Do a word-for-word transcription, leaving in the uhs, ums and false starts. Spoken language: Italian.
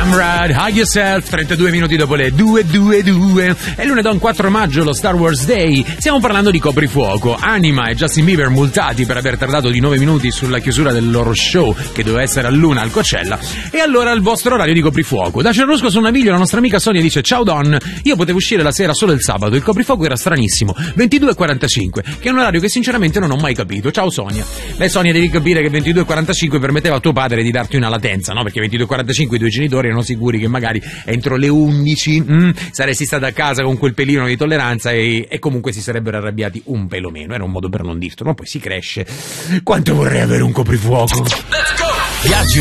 Amrad, Hug Yourself, trentadue minuti dopo le due due due. È lunedì quattro maggio, lo Star Wars Day. Stiamo parlando di coprifuoco. Anima e Justin Bieber multati per aver tardato di nove minuti sulla chiusura del loro show che doveva essere a Luna al Coachella. E allora il vostro orario di coprifuoco. Da Cerrusco su Naviglio la nostra amica Sonia dice: ciao Don, io potevo uscire la sera solo il sabato, il coprifuoco era stranissimo, ventidue e quarantacinque, che è un orario che sinceramente non ho mai capito. Ciao Sonia. Beh Sonia, devi capire che ventidue e quarantacinque permetteva a tuo padre di darti una latenza, no? Perché ventidue e quarantacinque i tuoi genitori erano sicuri che magari entro le undici mm, saresti stata a casa con quel pelino di tolleranza e, e comunque si sarebbero arrabbiati un pelo meno. Era un modo per non dirtelo, ma poi si cresce. Quanto vorrei avere un coprifuoco. Let's go! Viaggi